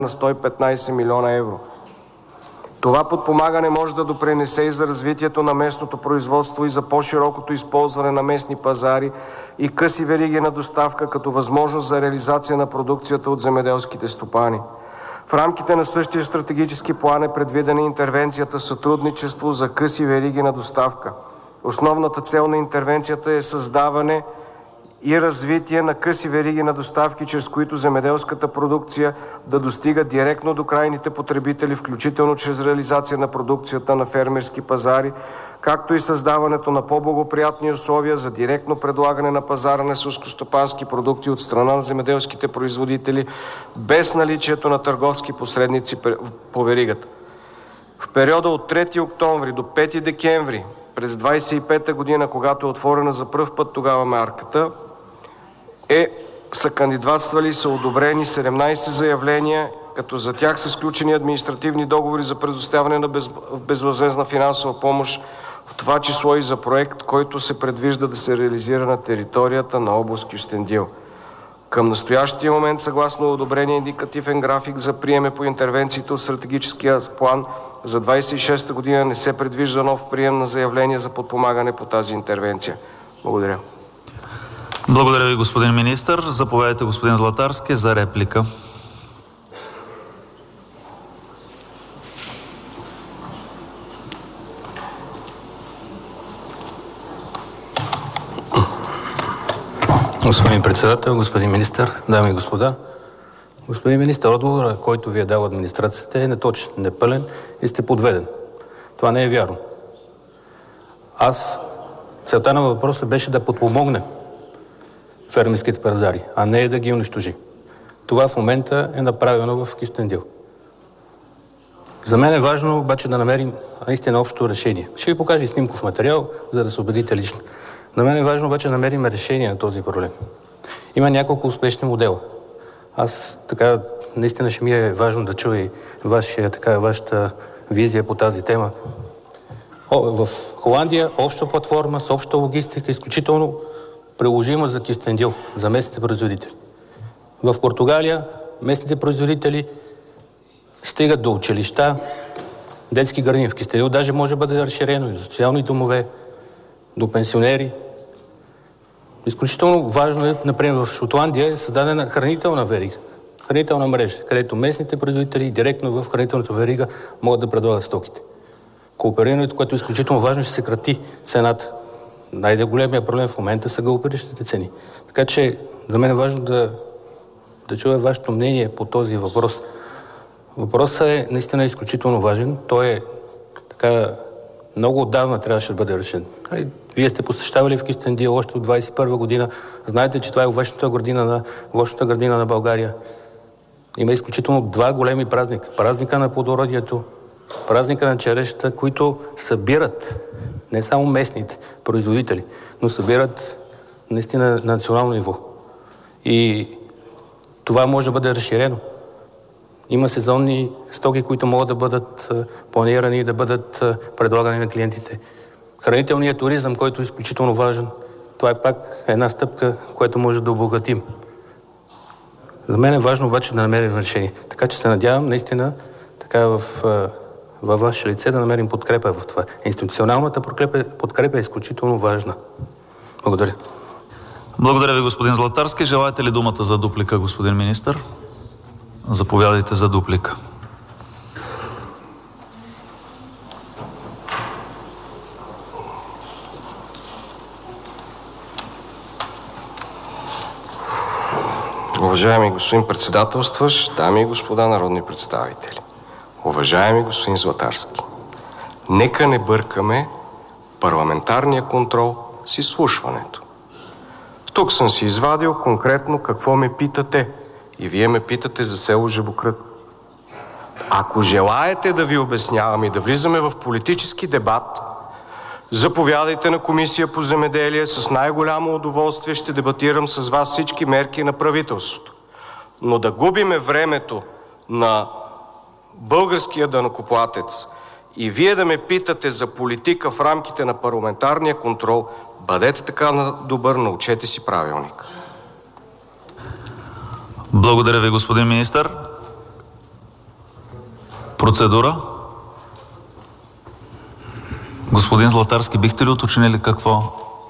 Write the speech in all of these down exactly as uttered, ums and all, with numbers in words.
на сто и петнайсет милиона евро. Това подпомагане може да допринесе и за развитието на местното производство и за по-широкото използване на местни пазари и къси вериги на доставка като възможност за реализация на продукцията от земеделските стопани. В рамките на същия стратегически план е предвидена интервенцията сътрудничество за къси вериги на доставка. Основната цел на интервенцията е създаване и развитие на къси вериги на доставки, чрез които земеделската продукция да достига директно до крайните потребители, включително чрез реализация на продукцията на фермерски пазари, както и създаването на по-благоприятни условия за директно предлагане на пазара на селскостопански продукти от страна на земеделските производители, без наличието на търговски посредници по веригата. В периода от трети октомври до пети декември през двайсет и пета година, когато е отворена за пръв път тогава мярката, е, са кандидатствали и са одобрени седемнайсет заявления, като за тях са сключени административни договори за предоставяне на без, безвъзмездна финансова помощ, в това число и за проект, който се предвижда да се реализира на територията на област Кюстендил. Към настоящия момент, съгласно одобрения индикативен график за приеме по интервенциите от стратегическия план, за двайсет и шеста година не се предвижда нов прием на заявление за подпомагане по тази интервенция. Благодаря. Благодаря ви, господин министър. Заповядайте, господин Златарски, за реплика. Господин председател, господин министър, дами и господа. Господин министър, отговорът, който ви е дал администрацията, е неточен, непълен и сте подведен. Това не е вярно. Аз, целта на въпроса беше да подпомогне фермерските пазари, а не да ги унищожи. Това в момента е направено в Кюстендил. За мен е важно обаче да намерим наистина общо решение. Ще ви покажа и снимков материал, за да се убедите лично. На мен е важно обаче да намерим решение на този проблем. Има няколко успешни модела. Аз така, наистина ще ми е важно да чуя вашия, така, вашата визия по тази тема. О, в Холандия обща платформа с обща логистика, изключително приложима за Кюстендил, за местните производители. В Португалия местните производители стигат до училища, детски градини. В Кюстендил даже може да бъде разширено и до социални домове, до пенсионери. Изключително важно е, например, в Шотландия е създадена хранителна верига, хранителна мрежа, където местните производители директно в хранителната верига могат да предлагат стоките. Кооперирането, което е изключително важно, ще се крати цената. Най-големият проблем в момента са галопиращите цени. Така че за мен е важно да, да чуя вашето мнение по този въпрос. Въпросът е наистина изключително важен. Той е така много отдавна трябваше да бъде решен. Вие сте посещавали в Кюстендил още от двайсет и първа година. Знаете, че това е овечната градина на, овечната градина на България. Има изключително два големи празника. Празника на плодородието, празника на черешата, които събират не само местните производители, но събират наистина на национално ниво. И това може да бъде разширено. Има сезонни стоки, които могат да бъдат планирани и да бъдат предлагани на клиентите. Хранителният туризъм, който е изключително важен, това е пак една стъпка, която може да обогатим. За мен е важно обаче да намерим решение. Така че се надявам наистина така в, във ваше лице да намерим подкрепа в това. Институционалната подкрепа, подкрепа е изключително важна. Благодаря. Благодаря ви, господин Златарски. Желаете ли думата за дуплика, господин министър? Заповядайте за дуплика. Уважаеми господин председателстващ, дами и господа народни представители, уважаеми господин Златарски, нека не бъркаме парламентарния контрол с изслушването. Тук съм си извадил конкретно какво ме питате и вие ме питате за село Жабокръг. Ако желаете да ви обяснявам и да влизаме в политически дебат, заповядайте на Комисия по земеделие, с най-голямо удоволствие ще дебатирам с вас всички мерки на правителството. Но да губиме времето на българския данъкоплатец и вие да ме питате за политика в рамките на парламентарния контрол, бъдете така добър, научете си правилник. Благодаря ви, господин министър. Процедура? Господин Златарски, бихте ли уточнили какво?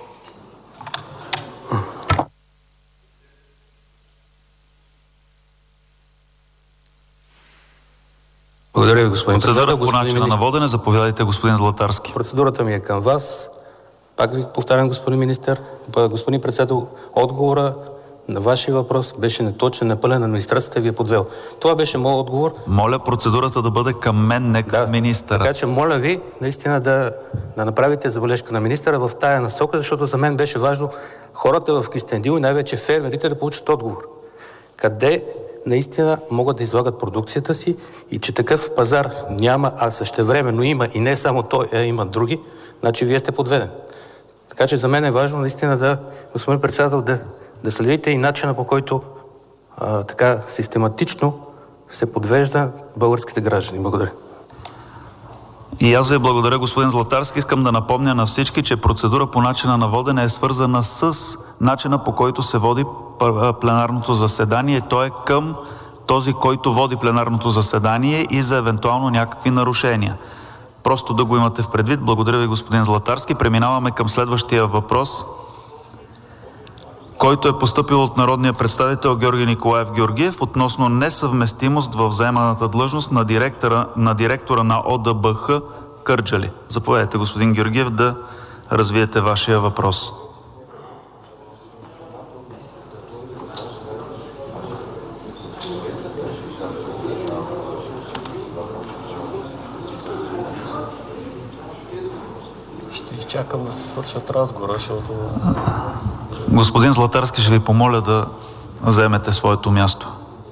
Благодаря ви, господин Процедура председател. по начина на водене. Заповядайте, господин Златарски. Процедурата ми е към вас. Пак ви повтарям, господин министър. Господин председател, отговора на вашия въпрос беше неточен, напълен, администрацията ви е подвел. Това беше моят отговор. Моля процедурата да бъде към мен, не към Да, министъра. така че моля ви наистина да, да направите забележка на министъра в тая насока, защото за мен беше важно хората в Кюстендил и най-вече фермерите да получат отговор. Къде наистина могат да излагат продукцията си и че такъв пазар няма, а същевременно има и не само той, а има други, значи вие сте подведен. Така че за мен е важно наистина да, господин председател, да, да следите и начина, по който а, така систематично се подвежда българските граждани. Благодаря. И аз ви благодаря, господин Златарски. Искам да напомня на всички, че процедура по начина на водене е свързана с начина, по който се води пленарното заседание. Той е към този, който води пленарното заседание и за евентуално някакви нарушения. Просто да го имате в предвид. Благодаря ви, господин Златарски. Преминаваме към следващия въпрос, който е постъпил от народния представител Георги Николаев Георгиев относно несъвместимост в заеманата длъжност на директора на, директора на О Д Б Х Кърджали. Заповядайте, господин Георгиев, да развиете вашия въпрос. Ще изчакам да се свършат разговора, защото... Господин Златарски, ще ви помоля да заемете своето място.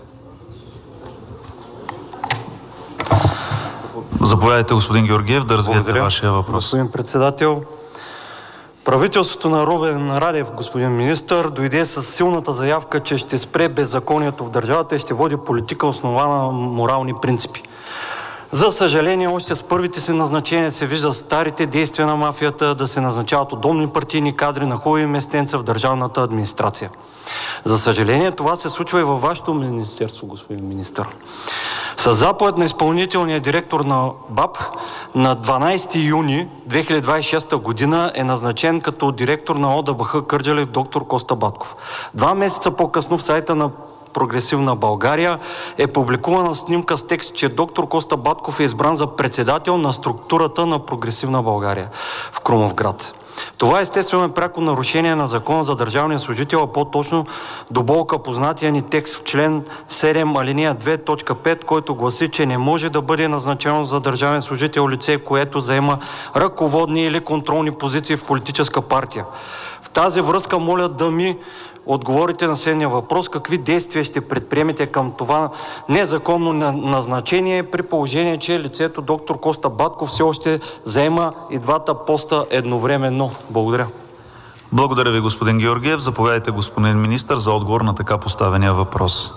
Заповядайте, господин Георгиев, да развиете Благодаря. вашия въпрос. Господин председател, правителството на Румен Радев, господин министър, дойде с силната заявка, че ще спре беззаконието в държавата и ще води политика основана на морални принципи. За съжаление, още с първите си назначения се виждат старите действия на мафията да се назначават удобни партийни кадри на хубави местенца в държавната администрация. За съжаление, това се случва и във вашето министерство, господин министър. С заповед на изпълнителния директор на Б А П на дванадесети юни две хиляди двадесет и шеста година е назначен като директор на О Д Б Х Кърджали доктор Коста Батков. Два месеца по-късно в сайта на Прогресивна България е публикувана снимка с текст, че доктор Коста Батков е избран за председател на структурата на Прогресивна България в Крумовград. Това естествено е пряко нарушение на Закона за държавния служител, а по-точно до болка познатия ни текст в член седем алинея две точка пет, който гласи, че не може да бъде назначено за държавен служител лице, което заема ръководни или контролни позиции в политическа партия. В тази връзка моля да ми отговорите на следния въпрос: какви действия ще предприемете към това незаконно назначение, при положение, че лицето доктор Коста Батков все още заема и двата поста едновременно? Благодаря. Благодаря ви, господин Георгиев. Заповядайте, господин министър, за отговор на така поставения въпрос.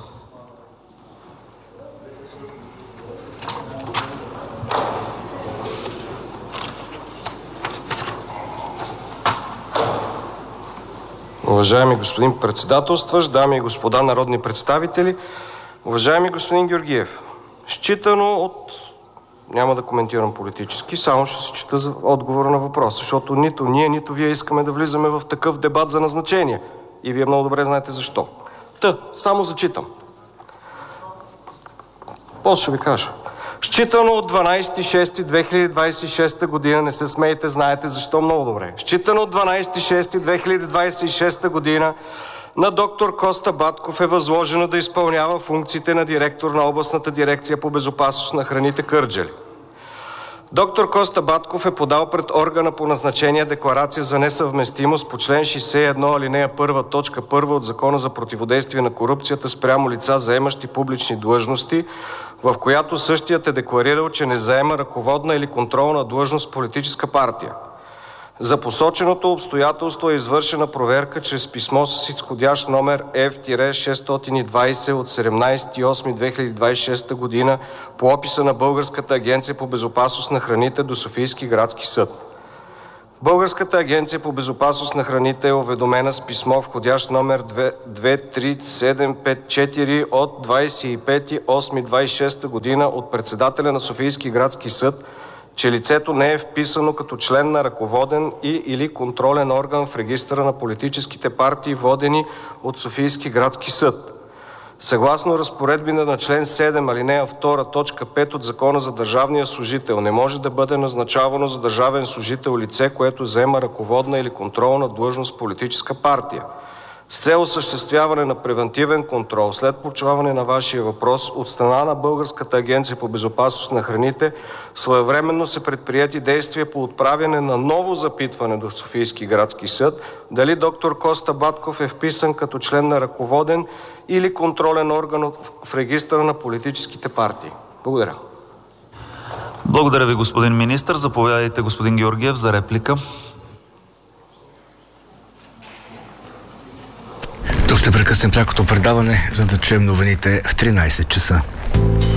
Уважаеми господин председателстващ, дами и господа народни представители, уважаеми господин Георгиев, считано от... Няма да коментирам политически, само ще се чета за отговора на въпроса, защото нито ние, нито вие искаме да влизаме в такъв дебат за назначение. И вие много добре знаете защо. Та, само зачитам. После ще ви кажа. Считано от дванадесети юни две хиляди двадесет и шеста година, не се смейте, знаете защо много добре. Считано от дванадесети юни две хиляди двадесет и шеста година на доктор Коста Батков е възложено да изпълнява функциите на директор на областната дирекция по безопасност на храните Кърджали. Доктор Коста Батков е подал пред органа по назначение декларация за несъвместимост по член шейсет и едно алинея първа точка първа от Закона за противодействие на корупцията спрямо лица, заемащи публични длъжности, в която същият е декларирал, че не заема ръководна или контролна длъжност в политическа партия. За посоченото обстоятелство е извършена проверка чрез писмо с изходящ номер Ф шестстотин и двадесет от седемнадесети август две хиляди двадесет и шеста година по описа на Българската агенция по безопасност на храните до Софийски градски съд. Българската агенция по безопасност на храните е уведомена с писмо входящ номер две три седем пет четири от двадесет и пети август двадесет и шеста година от председателя на Софийски градски съд, че лицето не е вписано като член на ръководен и или контролен орган в регистъра на политическите партии, водени от Софийски градски съд. Съгласно разпоредбите на член седем, алинея втора, точка пет от Закона за държавния служител, не може да бъде назначавано за държавен служител лице, което заема ръководна или контролна длъжност в политическа партия. С цел осъществяване на превентивен контрол, след получаване на вашия въпрос, от страна на Българската агенция по безопасност на храните, своевременно са предприети действия по отправяне на ново запитване до Софийски градски съд, дали доктор Коста Батков е вписан като член на ръководен или контролен орган в регистъра на политическите партии. Благодаря. Благодаря ви, господин министър. Заповядайте, господин Георгиев, за реплика. Тук ще прекъснем прякото предаване, за да чуем новините в тринадесет часа.